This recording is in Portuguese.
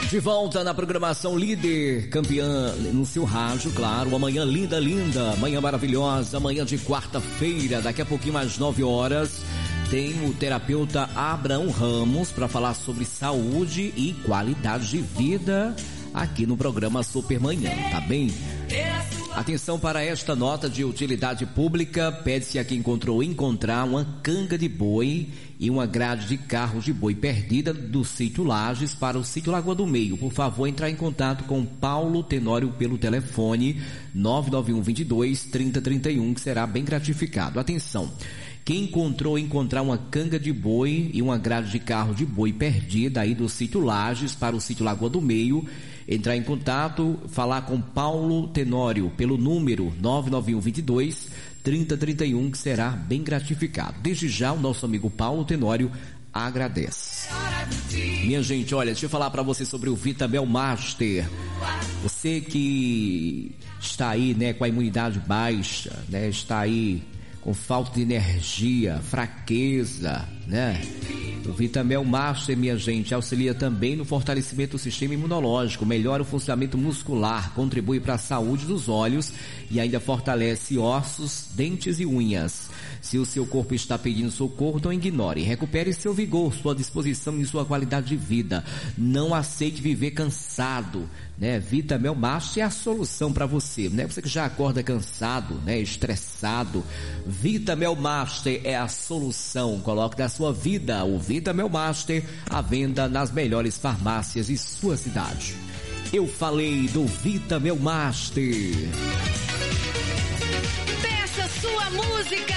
De volta na programação Líder, campeã no seu rádio, claro. Amanhã linda, linda, manhã maravilhosa, manhã de quarta-feira, daqui a pouquinho mais 9 horas, tem o terapeuta Abraão Ramos para falar sobre saúde e qualidade de vida aqui no programa Supermanhã, tá bem? Atenção para esta nota de utilidade pública. Pede-se a quem encontrar uma canga de boi e uma grade de carro de boi perdida do sítio Lages para o sítio Lagoa do Meio. Por favor, entrar em contato com Paulo Tenório pelo telefone 99122-3031, que será bem gratificado. Atenção! Quem encontrar uma canga de boi e uma grade de carro de boi perdida aí do sítio Lages para o sítio Lagoa do Meio, entrar em contato, falar com Paulo Tenório pelo número 99122-3031, que será bem gratificado. Desde já, o nosso amigo Paulo Tenório agradece. Minha gente, olha, deixa eu falar para você sobre o Vitamel Master. Você que está aí, né, com a imunidade baixa, né, está aí com falta de energia, fraqueza, né? O Vitamel Master, minha gente, auxilia também no fortalecimento do sistema imunológico, melhora o funcionamento muscular, contribui para a saúde dos olhos e ainda fortalece ossos, dentes e unhas. Se o seu corpo está pedindo socorro, não ignore. Recupere seu vigor, sua disposição e sua qualidade de vida. Não aceite viver cansado, né? Vitamel Master é a solução para você, né? Você que já acorda cansado, né? Estressado. Vitamel Master é a solução. Coloque na sua vida o Vitamel Master, à venda nas melhores farmácias de sua cidade. Eu falei do Vitamel Master. Peça sua música.